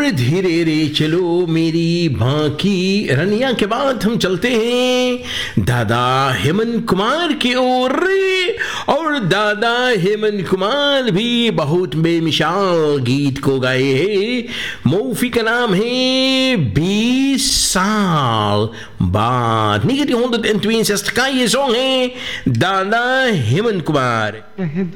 और धीरे रे चलो मेरी बांकी रनिया के बाद हम चलते हैं दादा हेमंत कुमार की ओर। और दादा हेमंत कुमार भी बहुत बेमिसाल गीत को गाए हैं। मूवी का नाम है 20 साल बाद। 1962 का ये सॉन्ग है दादा हेमंत कुमार।